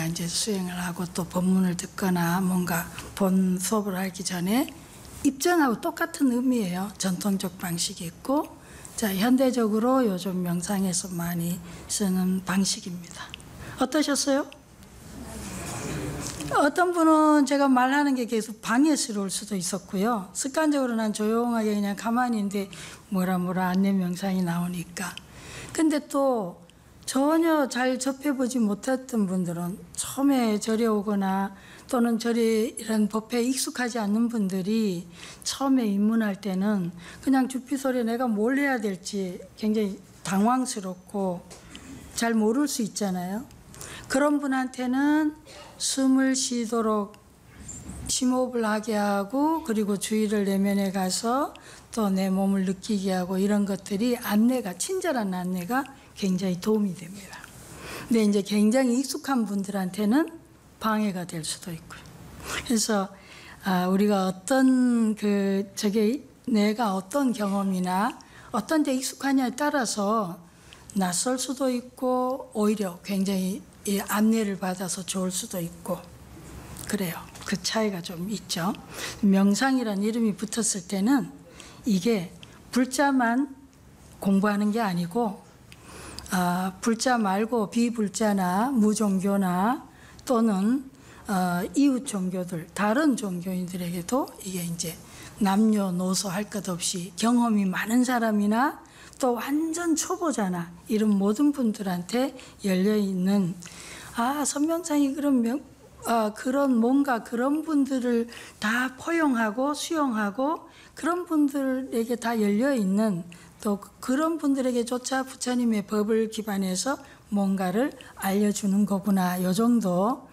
우리가 이제 수행을 하고 또 법문을 듣거나 뭔가 본 수업을 하기 전에 입장하고 똑같은 의미예요. 전통적 방식이 있고, 자, 현대적으로 요즘 명상에서 많이 쓰는 방식입니다. 어떠셨어요? 어떤 분은 제가 말하는 게 계속 방해스러울 수도 있었고요. 습관적으로 난 조용하게 그냥 가만히 있는데 뭐라 안내 명상이 나오니까. 근데 또 전혀 잘 접해보지 못했던 분들은 처음에 절에 오거나 또는 절에 이런 법회에 익숙하지 않는 분들이 처음에 입문할 때는 그냥 주피소리에 내가 뭘 해야 될지 굉장히 당황스럽고 잘 모를 수 있잖아요. 그런 분한테는 숨을 쉬도록 심호흡을 하게 하고, 그리고 주의를 내면에 가서 또 내 몸을 느끼게 하고, 이런 것들이 안내가, 친절한 안내가 굉장히 도움이 됩니다. 근데 이제 굉장히 익숙한 분들한테는 방해가 될 수도 있고요. 그래서 우리가 어떤 내가 어떤 경험이나 어떤 데 익숙하냐에 따라서 낯설 수도 있고, 오히려 굉장히 이 안내를 받아서 좋을 수도 있고 그래요. 그 차이가 좀 있죠. 명상이라는 이름이 붙었을 때는 이게 불자만 공부하는 게 아니고, 불자 말고 비불자나 무종교나 또는 이웃 종교들, 다른 종교인들에게도 이게 이제 남녀노소 할 것 없이 경험이 많은 사람이나 또 완전 초보자나 이런 모든 분들한테 열려있는, 선명상이 그런 뭔가 그런 분들을 다 포용하고 수용하고 그런 분들에게 다 열려있는, 또 그런 분들에게조차 부처님의 법을 기반해서 뭔가를 알려주는 거구나, 요 정도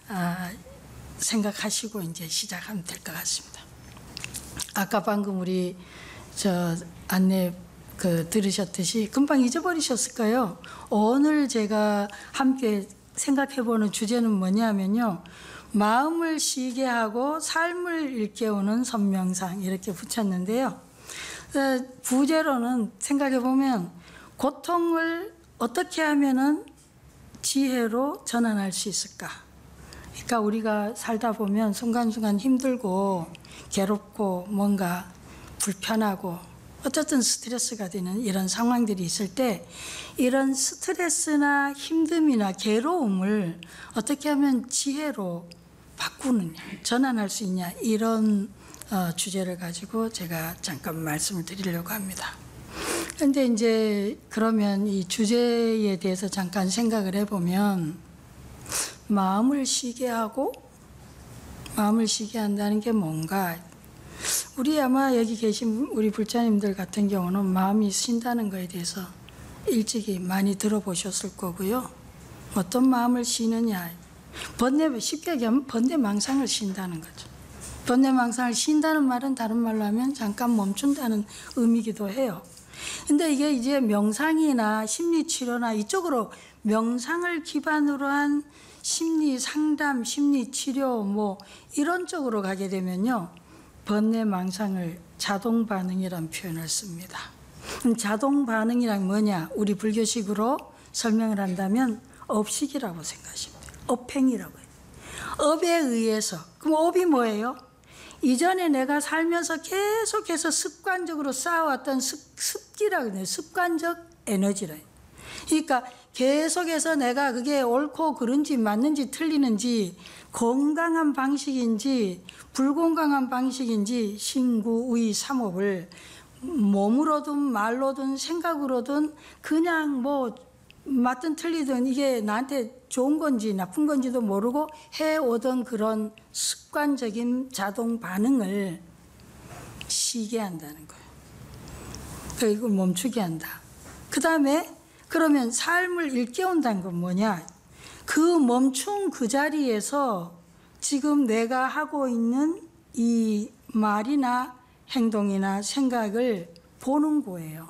생각하시고 이제 시작하면 될 것 같습니다. 아까 방금 우리 안내 들으셨듯이 금방 잊어버리셨을까요? 오늘 제가 함께 생각해보는 주제는 뭐냐면요, 마음을 쉬게 하고 삶을 일깨우는 선명상, 이렇게 붙였는데요. 부제로는 생각해보면 고통을 어떻게 하면은 지혜로 전환할 수 있을까? 그러니까 우리가 살다 보면 순간순간 힘들고 괴롭고 뭔가 불편하고 어쨌든 스트레스가 되는 이런 상황들이 있을 때, 이런 스트레스나 힘듦이나 괴로움을 어떻게 하면 지혜로 바꾸느냐, 전환할 수 있냐, 이런 주제를 가지고 제가 잠깐 말씀을 드리려고 합니다. 그런데 이제 그러면 이 주제에 대해서 잠깐 생각을 해보면, 마음을 쉬게 하고 마음을 쉬게 한다는 게 뭔가, 우리 아마 여기 계신 우리 불자님들 같은 경우는 마음이 쉰다는 거에 대해서 일찍이 많이 들어보셨을 거고요. 어떤 마음을 쉬느냐, 쉽게 얘기하면 번뇌망상을 쉰다는 거죠. 번뇌망상을 쉰다는 말은 다른 말로 하면 잠깐 멈춘다는 의미이기도 해요. 근데 이게 이제 명상이나 심리치료나 이쪽으로 명상을 기반으로 한 심리 상담, 심리치료 뭐 이런 쪽으로 가게 되면요, 번뇌망상을 자동반응이라는 표현을 씁니다. 자동반응이란 뭐냐, 우리 불교식으로 설명을 한다면 업식이라고 생각하시면 돼요. 업행이라고 해요. 업에 의해서. 그럼 업이 뭐예요? 이전에 내가 살면서 계속해서 습관적으로 쌓아왔던 습기라고 해요. 습관적 에너지라 해요. 그러니까 계속해서 내가 그게 옳고 그른지 맞는지 틀리는지, 건강한 방식인지 불건강한 방식인지, 신구의 삼업을 몸으로든 말로든 생각으로든 그냥 뭐 맞든 틀리든 이게 나한테 좋은 건지 나쁜 건지도 모르고 해오던 그런 습관적인 자동 반응을 쉬게 한다는 거예요. 그러니까 이걸 멈추게 한다. 그 다음에 그러면 삶을 일깨운다는 건 뭐냐, 그 멈춘 그 자리에서 지금 내가 하고 있는 이 말이나 행동이나 생각을 보는 거예요.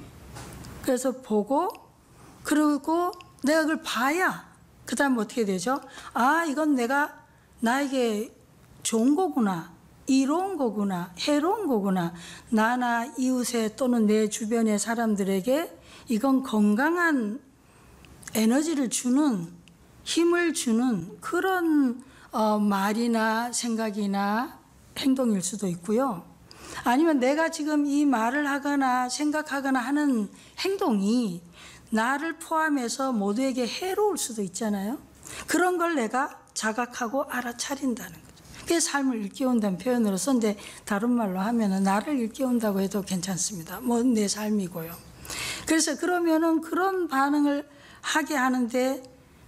그래서 보고, 그리고 내가 그걸 봐야 그 다음 어떻게 되죠? 이건 내가 나에게 좋은 거구나, 이로운 거구나, 해로운 거구나, 나나 이웃에 또는 내 주변의 사람들에게 이건 건강한 에너지를 주는 힘을 주는 그런 말이나 생각이나 행동일 수도 있고요. 아니면 내가 지금 이 말을 하거나 생각하거나 하는 행동이 나를 포함해서 모두에게 해로울 수도 있잖아요. 그런 걸 내가 자각하고 알아차린다는 거죠. 그게 삶을 일깨운다는 표현으로 썼는데 다른 말로 하면은 나를 일깨운다고 해도 괜찮습니다. 뭐 내 삶이고요. 그래서 그러면은 그런 반응을 하게 하는데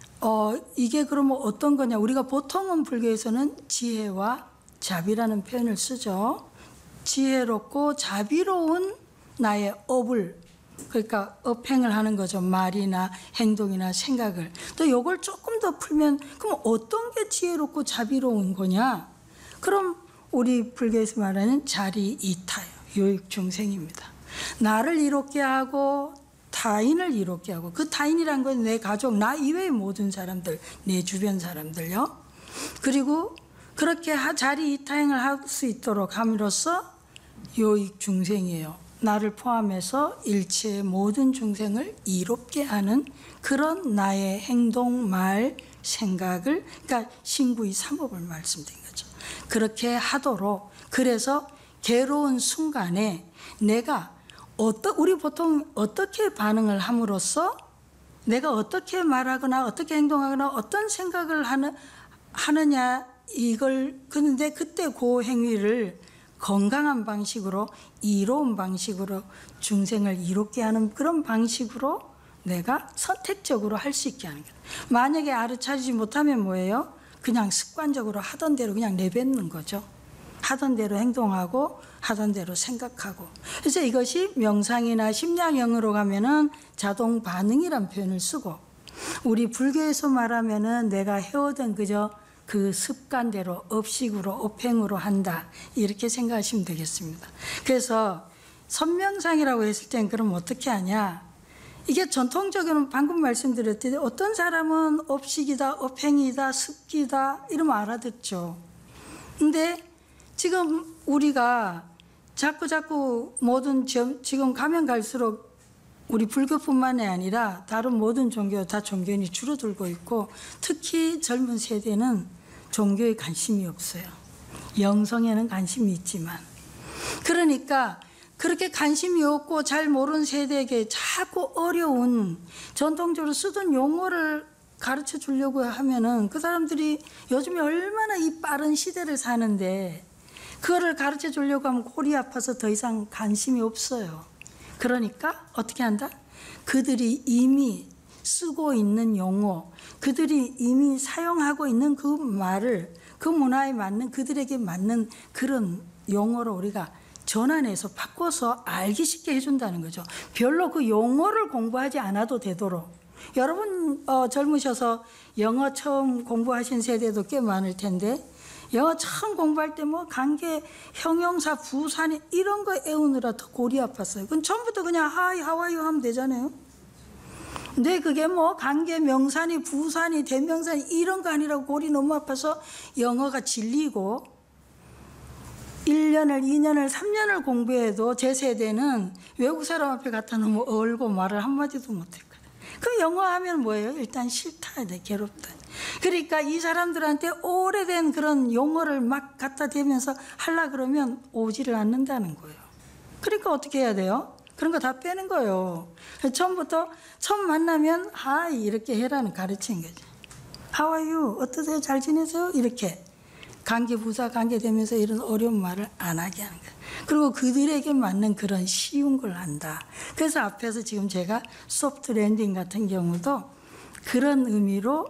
이게 그러면 어떤 거냐? 우리가 보통은 불교에서는 지혜와 자비라는 표현을 쓰죠. 지혜롭고 자비로운 나의 업을, 그러니까 업행을 하는 거죠. 말이나 행동이나 생각을. 또 이걸 조금 더 풀면 그럼 어떤 게 지혜롭고 자비로운 거냐? 그럼 우리 불교에서 말하는 자리이타요. 요익중생입니다. 나를 이롭게 하고 타인을 이롭게 하고, 그 타인이란 건 내 가족, 나 이외의 모든 사람들, 내 주변 사람들요. 그리고 그렇게 자리이타행을 할 수 있도록 함으로써 요익중생이에요. 나를 포함해서 일체의 모든 중생을 이롭게 하는 그런 나의 행동, 말, 생각을, 그러니까 신구의 삼업을 말씀드린 거죠. 그렇게 하도록, 그래서 괴로운 순간에 내가 우리 보통 어떻게 반응을 함으로써 내가 어떻게 말하거나 어떻게 행동하거나 어떤 생각을 하느냐, 이걸, 그런데 그때 그 행위를 건강한 방식으로, 이로운 방식으로, 중생을 이롭게 하는 그런 방식으로 내가 선택적으로 할 수 있게 하는 거예요. 만약에 알아차리지 못하면 뭐예요? 그냥 습관적으로 하던 대로 그냥 내뱉는 거죠. 하던 대로 행동하고 하던 대로 생각하고. 그래서 이것이 명상이나 심량영으로 가면은 자동 반응이란 표현을 쓰고, 우리 불교에서 말하면은 내가 해오던 그저 그 습관대로 업식으로 업행으로 한다, 이렇게 생각하시면 되겠습니다. 그래서 선명상이라고 했을 땐 그럼 어떻게 하냐? 이게 전통적으로는 방금 말씀드렸듯이 어떤 사람은 업식이다, 업행이다, 습기다 이러면 알아듣죠. 근데 지금 우리가 자꾸 모든 지금 가면 갈수록 우리 불교뿐만이 아니라 다른 모든 종교 다 종교인이 줄어들고 있고, 특히 젊은 세대는 종교에 관심이 없어요. 영성에는 관심이 있지만, 그러니까 그렇게 관심이 없고 잘 모르는 세대에게 자꾸 어려운 전통적으로 쓰던 용어를 가르쳐 주려고 하면은 그 사람들이 요즘에 얼마나 이 빠른 시대를 사는데 그거를 가르쳐 주려고 하면 골이 아파서 더 이상 관심이 없어요. 그러니까 어떻게 한다? 그들이 이미 쓰고 있는 용어, 그들이 이미 사용하고 있는 그 말을 그 문화에 맞는, 그들에게 맞는 그런 용어로 우리가 전환해서 바꿔서 알기 쉽게 해준다는 거죠. 별로 그 용어를 공부하지 않아도 되도록. 여러분 젊으셔서 영어 처음 공부하신 세대도 꽤 많을 텐데, 영어 처음 공부할 때 뭐 관계, 형용사, 부사니 이런 거 애우느라 더 골이 아팠어요. 그건 처음부터 그냥 하이, 하와이유 하면 되잖아요. 근데 그게 뭐 관계, 명사니, 부사니, 대명사니 이런 거 아니라고 골이 너무 아파서 영어가 질리고, 1년을, 2년을, 3년을 공부해도 제 세대는 외국 사람 앞에 갖다 놓으면 얼고 말을 한마디도 못했거든요. 그럼 영어 하면 뭐예요? 일단 싫다, 괴롭다. 그러니까 이 사람들한테 오래된 그런 용어를 막 갖다 대면서 하려 그러면 오지를 않는다는 거예요. 그러니까 어떻게 해야 돼요? 그런 거 다 빼는 거예요. 처음부터 처음 만나면 하이 이렇게 해라는 가르친 거죠. How are you? 어떠세요? 잘 지내세요? 이렇게 관계, 부사, 관계 되면서 이런 어려운 말을 안 하게 하는 거예요. 그리고 그들에게 맞는 그런 쉬운 걸 한다. 그래서 앞에서 지금 제가 소프트 랜딩 같은 경우도 그런 의미로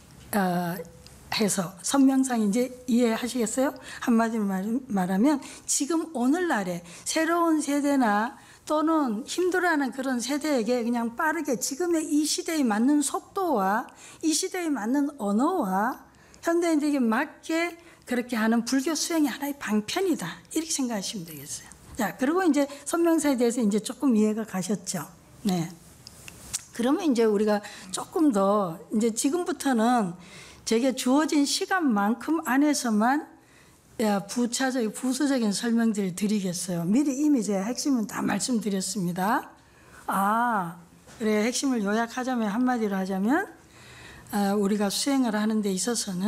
해서 선명상 이제 이해하시겠어요? 한마디로 말하면 지금 오늘날에 새로운 세대나 또는 힘들어하는 그런 세대에게 그냥 빠르게 지금의 이 시대에 맞는 속도와 이 시대에 맞는 언어와 현대인들에게 맞게 그렇게 하는 불교 수행이 하나의 방편이다, 이렇게 생각하시면 되겠어요. 자, 그리고 이제 선명사에 대해서 이제 조금 이해가 가셨죠? 네. 그러면 이제 우리가 조금 더 이제 지금부터는 제게 주어진 시간만큼 안에서만 부수적인 설명들을 드리겠어요. 미리 이미 제가 핵심은 다 말씀드렸습니다. 그래, 핵심을 요약하자면, 한마디로 하자면 우리가 수행을 하는 데 있어서는